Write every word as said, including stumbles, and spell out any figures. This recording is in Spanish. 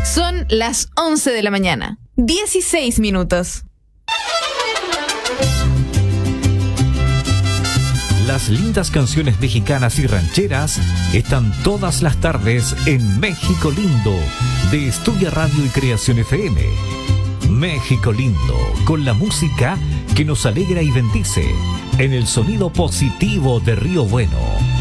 Son las once de la mañana, dieciséis minutos. Las lindas canciones mexicanas y rancheras están todas las tardes en México Lindo, de Estudia Radio y Creación F M. México Lindo, con la música que nos alegra y bendice, en el sonido positivo de Río Bueno.